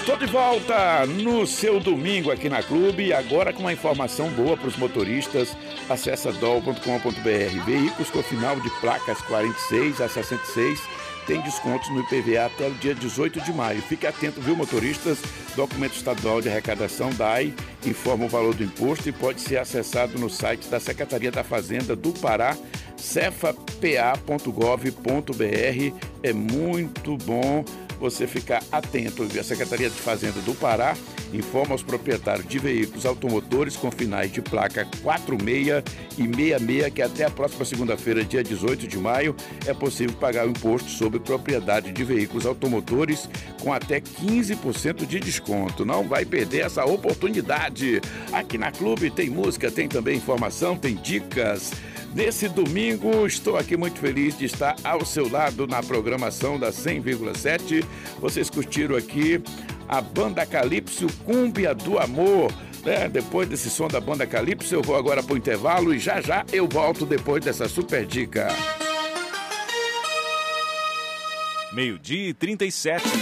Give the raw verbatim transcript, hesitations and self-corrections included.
Tô de volta no seu domingo aqui na Clube, agora com uma informação boa para os motoristas. Acesse dol ponto com ponto br. Veículos com final de placas quarenta e seis a sessenta e seis tem descontos no I P V A até o dia dezoito de maio. Fique atento, viu, motoristas? Documento estadual de arrecadação D A I informa o valor do imposto e pode ser acessado no site da Secretaria da Fazenda do Pará, cefa p a ponto gov ponto br. É muito bom você ficar atento. A Secretaria de Fazenda do Pará informa aos proprietários de veículos automotores com finais de placa quarenta e seis e sessenta e seis que até a próxima segunda-feira, dia dezoito de maio, é possível pagar o imposto sobre propriedade de veículos automotores com até quinze por cento de desconto. Não vai perder essa oportunidade. Aqui na Clube tem música, tem também informação, tem dicas. Nesse domingo, estou aqui muito feliz de estar ao seu lado na programação da cem vírgula sete. Vocês curtiram aqui a Banda Calypso, Cúmbia do Amor. É, depois desse som da Banda Calypso, eu vou agora para o intervalo e já já eu volto depois dessa super dica. Meio-dia e trinta e sete.